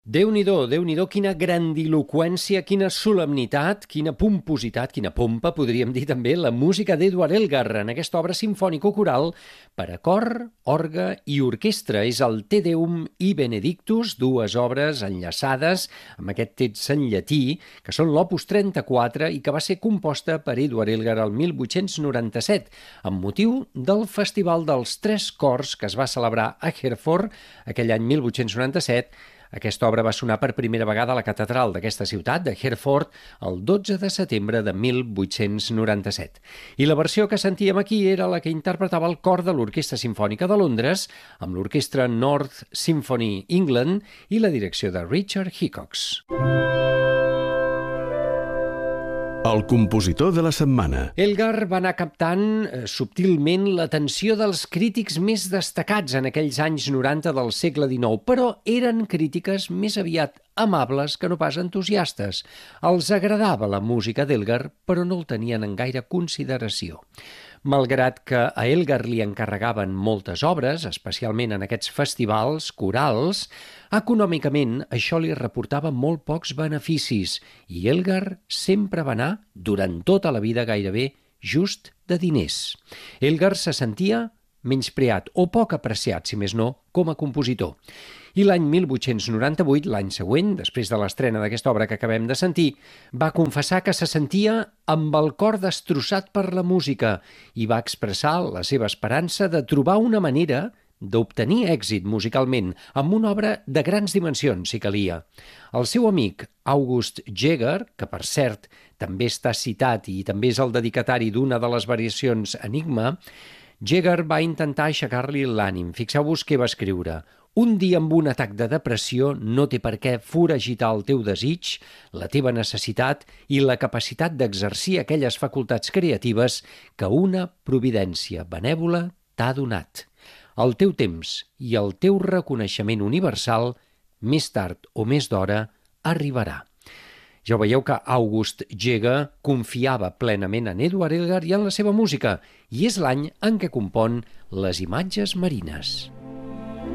Déu-n'hi-do, Déu-n'hi-do, quina grandiloqüència, quina solemnitat, quina pompositat, quina pompa, podríem dir també, la música d'Edward Elgar en aquesta obra sinfònico-coral per a cor, orgue i orquestra. És el Te Deum i Benedictus, dues obres enllaçades amb aquest text en llatí, que són l'Opus 34 i que va ser composta per Edward Elgar el 1897, amb motiu del Festival dels Tres Cors que es va celebrar a Hereford aquell any 1897. Aquesta obra va sonar per primera vegada a la catedral d'aquesta ciutat, de Hereford, el 12 de setembre de 1897. I la versió que sentíem aquí era la que interpretava el cor de l'Orquestra Simfònica de Londres, amb l'Orquestra North Symphony England i la direcció de Richard Hickox. El compositor de la setmana. Elgar va anar captant subtilment l'atenció dels crítics més destacats en aquells anys 90 del segle XIX, però eren crítiques més aviat amables que no pas entusiastes. Els agradava la música d'Elgar, però no el tenien en gaire consideració. Malgrat que a Elgar li encarregaven moltes obres, especialment en aquests festivals corals, econòmicament això li reportava molt pocs beneficis i Elgar sempre va anar, durant tota la vida gairebé, just de diners. Elgar se sentia menyspreat o poc apreciat, si més no, com a compositor. I l'any 1898, l'any següent, després de l'estrena d'aquesta obra que acabem de sentir, va confessar que se sentia amb el cor destrossat per la música i va expressar la seva esperança de trobar una manera d'obtenir èxit musicalment amb una obra de grans dimensions, si calia. El seu amic August Jäger, que per cert també està citat i també és el dedicatari d'una de les variacions Enigma, Jäger va intentar aixecar-li l'ànim. Fixeu-vos què va escriure. Un dia amb un atac de depressió no té per què foragitar el teu desig, la teva necessitat i la capacitat d'exercir aquelles facultats creatives que una providència benèvola t'ha donat. El teu temps i el teu reconeixement universal, més tard o més d'hora, arribarà. Ja veieu que August Jäger confiava plenament en Edward Elgar i en la seva música, i és l'any en què compon les Imatges marines.